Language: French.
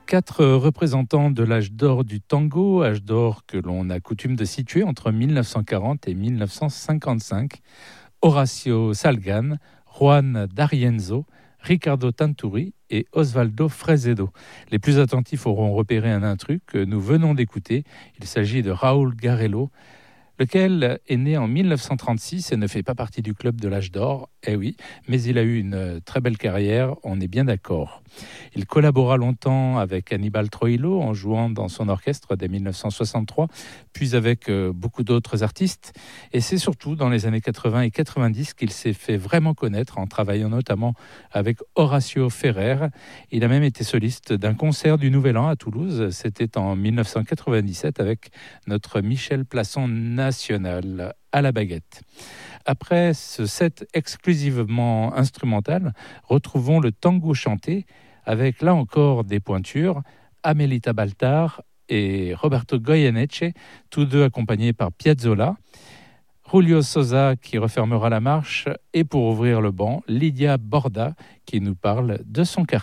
4 représentants de l'âge d'or du tango, âge d'or que l'on a coutume de situer entre 1940 et 1955. Horacio Salgan, Juan D'Arienzo, Ricardo Tanturi et Osvaldo Fresedo. Les plus attentifs auront repéré un intrus que nous venons d'écouter. Il s'agit de Raúl Garello, lequel est né en 1936 et ne fait pas partie du club de l'âge d'or, eh oui, mais il a eu une très belle carrière, on est bien d'accord. Il collabora longtemps avec Aníbal Troilo en jouant dans son orchestre dès 1963, puis avec beaucoup d'autres artistes. Et c'est surtout dans les années 80 et 90 qu'il s'est fait vraiment connaître en travaillant notamment avec Horacio Ferrer. Il a même été soliste d'un concert du Nouvel An à Toulouse. C'était en 1997 avec notre Michel Plasson national à la baguette. Après ce set exclusivement instrumental, retrouvons le tango chanté avec là encore des pointures, Amelita Baltar et Roberto Goyeneche, tous deux accompagnés par Piazzolla, Julio Sosa qui refermera la marche et pour ouvrir le banc, Lydia Borda qui nous parle de son quartier.